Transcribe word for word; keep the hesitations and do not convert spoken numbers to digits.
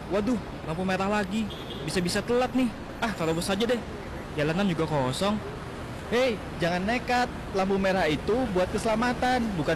Waduh, lampu merah lagi. Bisa-bisa telat nih. Ah, terobos saja deh. Jalanan juga kosong. Hei, jangan nekat. Lampu merah itu buat keselamatan, bukan